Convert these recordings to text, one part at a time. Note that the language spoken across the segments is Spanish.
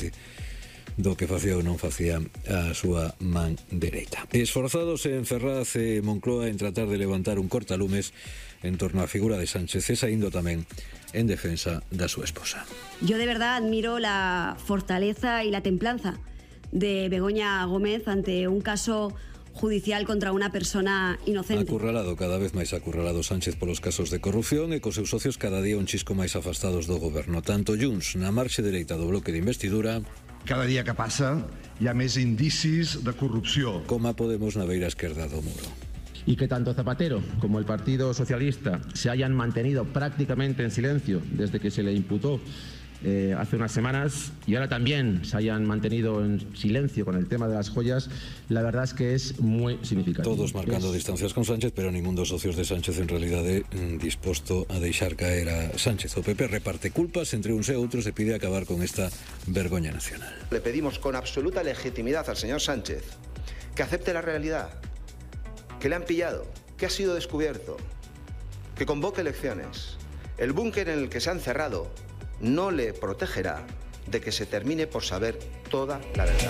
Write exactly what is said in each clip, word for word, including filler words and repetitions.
parte do que facía ou non facía a súa man dereita. Esforzados en Ferraz e Moncloa en tratar de levantar un cortalumes en torno á figura de Sánchez, e saindo tamén en defensa da súa esposa. Yo de verdad admiro la fortaleza y la templanza de Begoña Gómez ante un caso judicial contra unha persona inocente. Acurralado, cada vez máis acurralado Sánchez polos casos de corrupción e cos seus socios cada día un chisco máis afastados do goberno. Tanto Junts na marxe dereita do bloque de investidura, cada día que passa hi ha més indicis de corrupció, como a Podemos na beira esquerda do muro. Y que tanto Zapatero como el Partido Socialista se hayan mantenido prácticamente en silencio desde que se le imputó Eh, hace unas semanas y ahora también se hayan mantenido en silencio con el tema de las joyas, la verdad es que es muy significativo. Todos marcando es... distancias con Sánchez, pero ningún dos socios de Sánchez en realidade mm, disposto a deixar caer a Sánchez. O P P reparte culpas entre uns e outros e pide acabar con esta vergoña nacional. Le pedimos con absoluta legitimidad al señor Sánchez que acepte la realidad, que le han pillado, que ha sido descubierto, que convoque elecciones. El búnker en el que se han cerrado no le protegerá de que se termine por saber toda la verdad.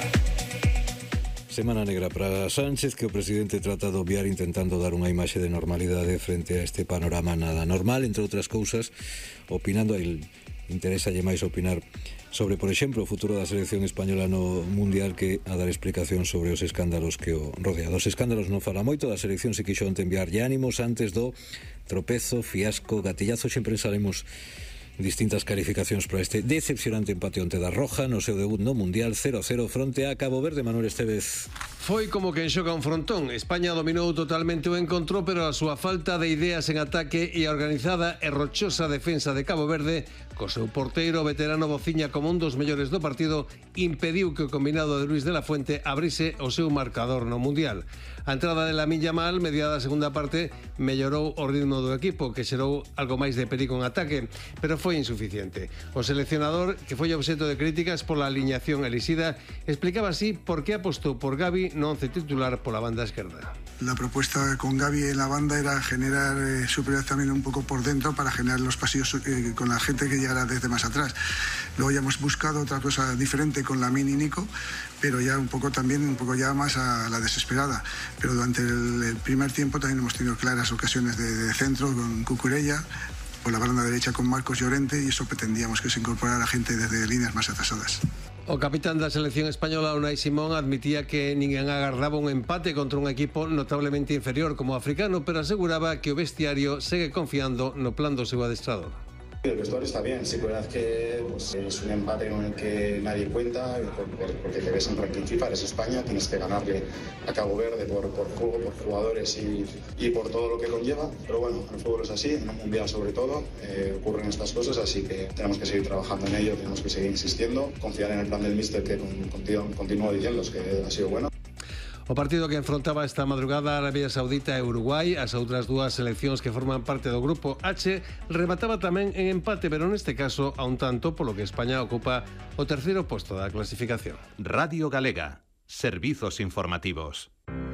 Semana negra para Sánchez, que o presidente trata de obviar intentando dar unha imaxe de normalidade frente a este panorama nada normal, entre outras cousas, opinando, el interésalle máis opinar sobre, por exemplo, o futuro da selección española no Mundial que a dar explicación sobre os escándalos que o rodean. Dos escándalos non fala moito, da selección se quixo onte enviarlle ánimos antes do tropezo, fiasco, gatillazo. Sempre salimos distintas calificacións para este decepcionante empate onte da Roja no seu debut no Mundial cero a cero fronte a Cabo Verde. Manuel Estevez. Foi como quen xoga un frontón. España dominou totalmente o encontro, pero a súa falta de ideas en ataque e a organizada e rochosa defensa de Cabo Verde, co seu porteiro veterano Bociña como un dos mellores do partido, impediu que o combinado de Luis de la Fuente abrise o seu marcador no Mundial. A entrada de Lamine Yamal, mediada a segunda parte, mellorou o ritmo do equipo, que xerou algo máis de perigo en ataque, pero foi insuficiente. O seleccionador, que foi obxecto de críticas pola aliñación elixida, explicaba así por que apostou por Gavi no once titular pola banda esquerda. La propuesta con Gavi en la banda era generar eh, superioridad también un poco por dentro para generar los pasillos eh, con la gente que llegara desde más atrás. Luego ya hemos buscado otra cosa diferente con Lamine y Nico, pero ya un poco también, un poco ya más a la desesperada. Pero durante el, el primer tiempo también hemos tenido claras ocasiones de, de centro con Cucurella, por la banda derecha con Marcos Llorente, y eso pretendíamos que se incorporara gente desde líneas más atrasadas. O capitán da selección española, Unai Simón, admitía que ninguén agardaba un empate contra un equipo notablemente inferior como o africano, pero aseguraba que o vestiario segue confiando no plan do seu adestrador. El vestuario está bien, sí, verdad que pues, es un empate con el que nadie cuenta, porque te ves en ranking FIFA, eres España, tienes que ganarle a Cabo Verde por, por juego, por jugadores y, y por todo lo que conlleva, pero bueno, el fútbol es así, en un mundial sobre todo, eh, ocurren estas cosas, así que tenemos que seguir trabajando en ello, tenemos que seguir insistiendo, confiar en el plan del míster que continúo, continúo diciendo que ha sido bueno. O partido que enfrontaba esta madrugada Arabia Saudita e Uruguai, as outras dúas seleccións que forman parte do grupo H, remataba tamén en empate, pero neste caso a un tanto, polo que España ocupa o terceiro posto da clasificación. Radio Galega, servizos informativos.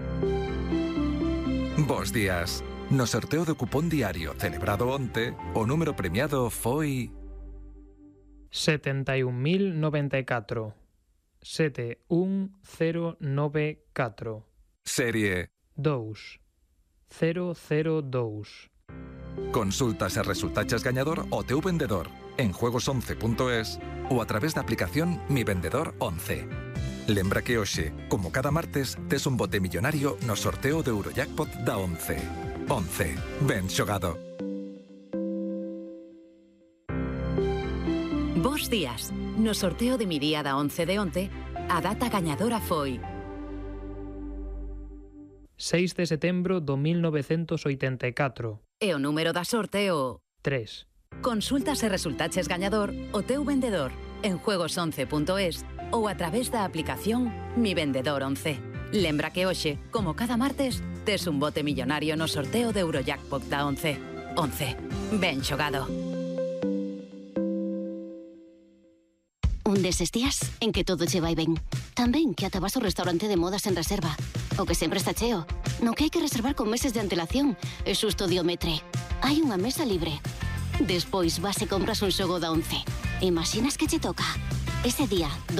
Bos días. No sorteo do cupón diario celebrado onte, o número premiado foi setenta e un mil noventa e catro. sete un cero nove catro. Serie dous cero cero dous. Consultas e resultaches gañador o teu vendedor en juegos once punto es ou a través da aplicación Mi Vendedor once. Lembra que hoxe, como cada martes, tes un bote millonario no sorteo de Eurojackpot da once. once. Ben xogado. Bos días. No sorteo de mi día da once de onte, a data gañadora foi seis de setembro do mil novecentos oitenta e catro. E o número da sorte o tres. Consulta se resultaches gañador o teu vendedor en juegos once punto es ou a través da aplicación Mi Vendedor once. Lembra que hoxe, como cada martes, tes un bote millonario no sorteo de Eurojackpot da once. once. Ben xogado. Un deses días en que todo che vai ben. Tamén que ata vas ao restaurante de modas en reserva. O que sempre está cheo. No que hai que reservar con meses de antelación. E xusto diometre. Hai unha mesa libre. Despois vas e compras un xogo da once. Imaxinas que che toca. Ese día...